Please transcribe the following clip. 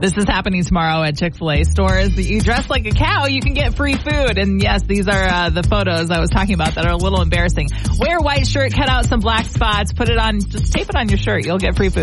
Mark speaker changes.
Speaker 1: This is happening tomorrow at Chick-fil-A stores. You dress like a cow, you can get free food. And yes, these are the photos I was talking about that are a little embarrassing. Wear a white shirt, cut out some black spots, put it on, just tape it on your shirt. You'll get free food.